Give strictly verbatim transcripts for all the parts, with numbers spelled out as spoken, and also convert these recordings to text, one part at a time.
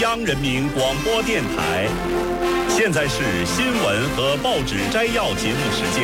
央人民广播电台，现在是新闻和报纸摘要节目时间。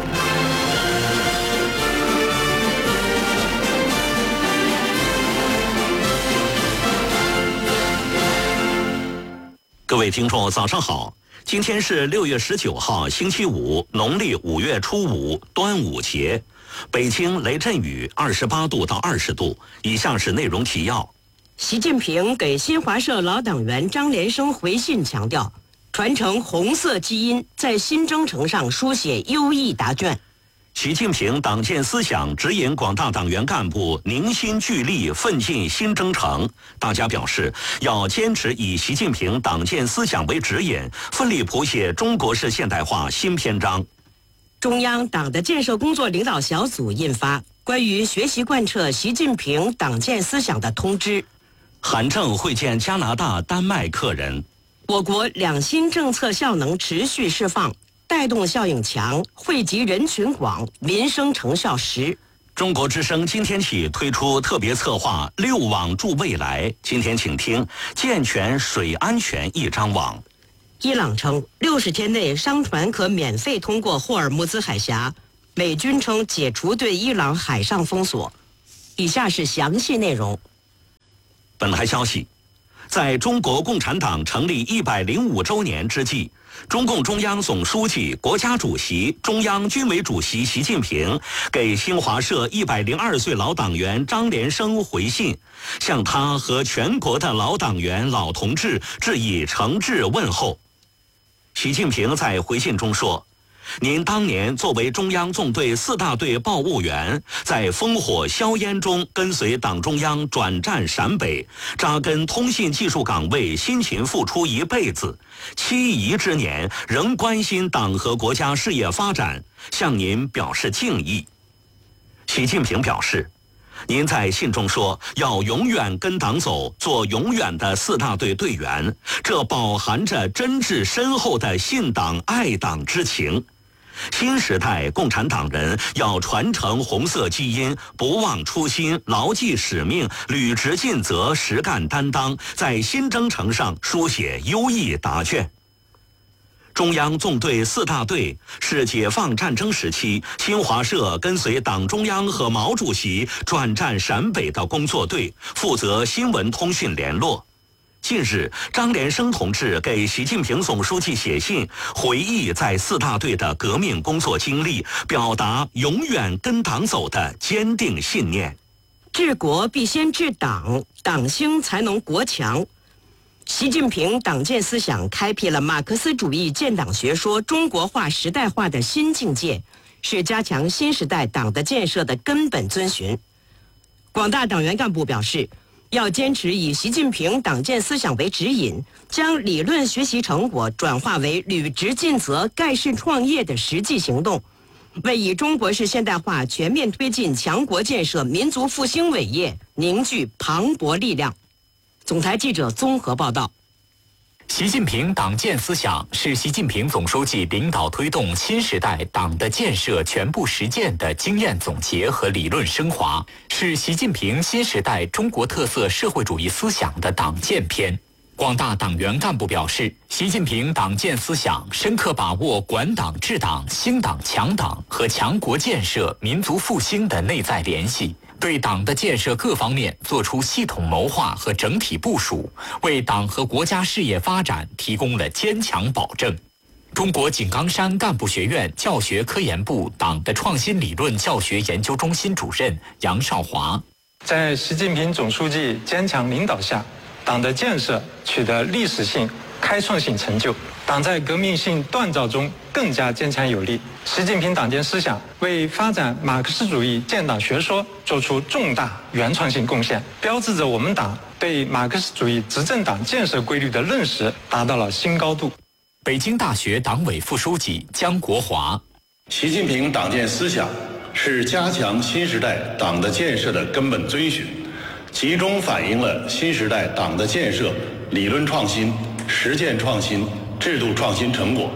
各位听众，早上好！今天是六月十九号，星期五，农历五月初五，端午节。北京雷阵雨，二十八度到二十度。以下是内容提要。 习近平给新华社老党员张连生回信强调，传承红色基因，在新征程上书写优异答卷。 习近平党建思想指引广大党员干部凝心聚力奋进新征程。大家表示，要坚持以习近平党建思想为指引，奋力谱写中国式现代化新篇章。 中央党的建设工作领导小组印发关于学习贯彻习近平党建思想的通知。 韩正会见加拿大、丹麦客人。 我国两新政策效能持续释放，带动效应强，惠及人群广，民生成效实。 中国之声今天起推出特别策划“六网助未来”，今天请听健全水安全一张网。 伊朗称六十天内商船可免费通过霍尔木兹海峡，美军称解除对伊朗海上封锁。以下是详细内容。 本台消息，在中国共产党成立一百零五周年之际，中共中央总书记、国家主席、中央军委主席习近平给新华社一百零二岁老党员张连生回信，向他和全国的老党员、老同志致以诚挚问候。习近平在回信中说，您当年作为中央纵队四大队报务员，在烽火硝烟中跟随党中央转战陕北，扎根通信技术岗位，辛勤付出一辈子，七夷之年仍关心党和国家事业发展，向您表示敬意。习近平表示，您在信中说要永远跟党走，做永远的四大队队员，这饱含着真挚深厚的信党爱党之情。新时代共产党人要传承红色基因，不忘初心，牢记使命，履职尽责，实干担当，在新征程上书写优异答卷。中央纵队四大队是解放战争时期新华社跟随党中央和毛主席转战陕北的工作队，负责新闻通讯联络。近日，张连生同志给习近平总书记写信，回忆在四大队的革命工作经历，表达永远跟党走的坚定信念。 治国必先治党，党兴才能国强。习近平党建思想开辟了马克思主义建党学说中国化时代化的新境界，是加强新时代党的建设的根本遵循。广大党员干部表示，要坚持以习近平党建思想为指引，将理论学习成果转化为履职尽责、盖世创业的实际行动，为以中国式现代化全面推进强国建设、民族复兴伟业凝聚磅礴力量。总台记者综合报道。 习近平党建思想是习近平总书记领导推动新时代党的建设全部实践的经验总结和理论升华，是习近平新时代中国特色社会主义思想的党建篇。广大党员干部表示，习近平党建思想深刻把握管党治党、兴党强党和强国建设、民族复兴的内在联系，对党的建设各方面做出系统谋划和整体部署，为党和国家事业发展提供了坚强保证。中国井冈山干部学院教学科研部党的创新理论教学研究中心主任杨少华， 在习近平总书记坚强领导下，党的建设取得历史性、开创性成就，党在革命性锻造中更加坚强有力。习近平党建思想为发展马克思主义建党学说做出重大原创性贡献，标志着我们党对马克思主义执政党建设规律的认识达到了新高度。 北京大学党委副书记姜国华， 习近平党建思想是加强新时代党的建设的根本遵循，集中反映了新时代党的建设理论创新、实践创新、制度创新成果，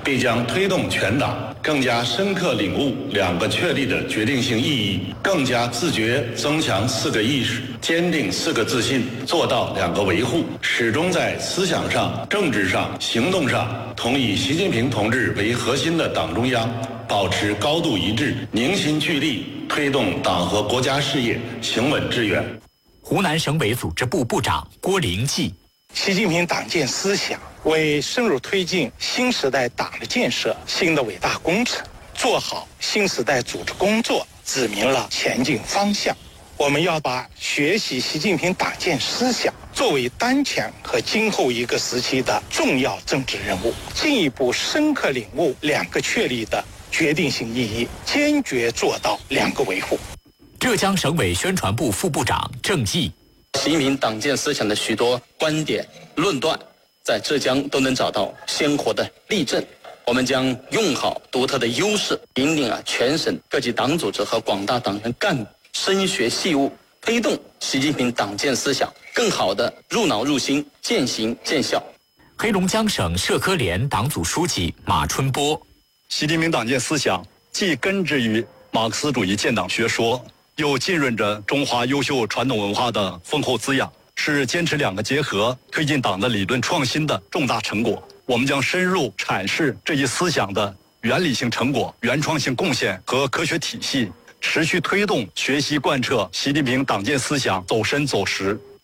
必将推动全党更加深刻领悟两个确立的决定性意义，更加自觉增强四个意识，坚定四个自信，做到两个维护，始终在思想上、政治上、行动上同以习近平同志为核心的党中央保持高度一致，凝心聚力，推动党和国家事业行稳致远。 湖南省委组织部部长郭灵济。 习近平党建思想为深入推进新时代党的建设新的伟大工程，做好新时代组织工作指明了前进方向。我们要把学习习近平党建思想作为当前和今后一个时期的重要政治任务，进一步深刻领悟两个确立的决定性意义，坚决做到两个维护。 浙江省委宣传部副部长郑毅。 习近平党建思想的许多观点论断在浙江都能找到鲜活的例证。我们将用好独特的优势，引领啊全省各级党组织和广大党员干部深学细悟，推动习近平党建思想更好的入脑入心，渐行渐效。 黑龙江省社科联党组书记马春波。 习近平党建思想既根植于马克思主义建党学说，又浸润着中华优秀传统文化的丰厚滋养，是坚持两个结合，推进党的理论创新的重大成果。我们将深入阐释这一思想的原理性成果、原创性贡献和科学体系，持续推动学习贯彻习近平党建思想走深走实。